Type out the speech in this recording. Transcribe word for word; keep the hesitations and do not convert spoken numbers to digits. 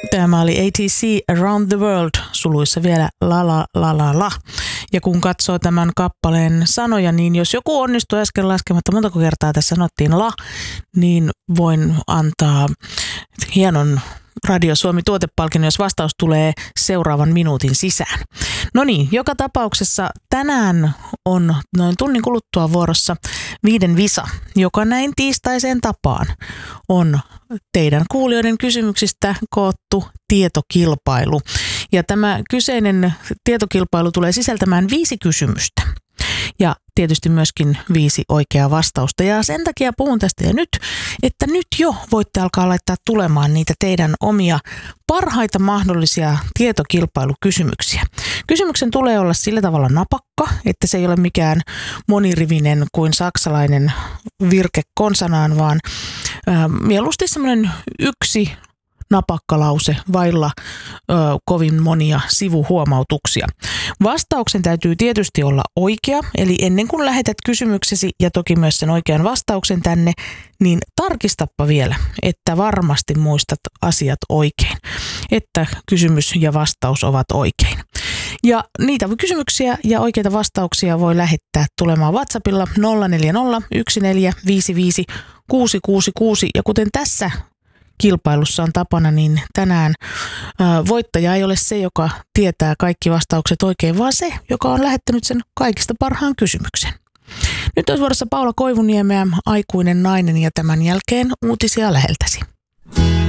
Tämä oli A T C Around the World, suluissa vielä la la la la la. Ja kun katsoo tämän kappaleen sanoja, niin jos joku onnistui äsken laskematta, montako kertaa tässä sanottiin la, niin voin antaa hienon Radio Suomi tuotepalkinnon, jos vastaus tulee seuraavan minuutin sisään. No niin, joka tapauksessa tänään on noin tunnin kuluttua vuorossa Viiden visa, joka näin tiistaiseen tapaan on teidän kuulijoiden kysymyksistä koottu tietokilpailu. Ja tämä kyseinen tietokilpailu tulee sisältämään viisi kysymystä. Ja tietysti myöskin viisi oikeaa vastausta. Ja sen takia puhun tästä ja nyt, että nyt jo voitte alkaa laittaa tulemaan niitä teidän omia parhaita mahdollisia tietokilpailukysymyksiä. Kysymyksen tulee olla sillä tavalla napakka, että se ei ole mikään monirivinen kuin saksalainen virke konsanaan, vaan äh, mieluusti semmoinen yksi napakka lause vailla ö, kovin monia sivuhuomautuksia. Vastauksen täytyy tietysti olla oikea, eli ennen kuin lähetät kysymyksesi ja toki myös sen oikean vastauksen tänne, niin tarkistappa vielä, että varmasti muistat asiat oikein, että kysymys ja vastaus ovat oikein. Ja niitä kysymyksiä ja oikeita vastauksia voi lähettää tulemaan WhatsAppilla nolla neljä nolla yksi neljä viisi viisi kuusi kuusi kuusi ja kuten tässä kilpailussa on tapana, niin tänään ää, voittaja ei ole se, joka tietää kaikki vastaukset oikein, vaan se, joka on lähettänyt sen kaikista parhaan kysymyksen. Nyt on vuorossa Paula Koivuniemeä, aikuinen nainen ja tämän jälkeen uutisia läheltäsi.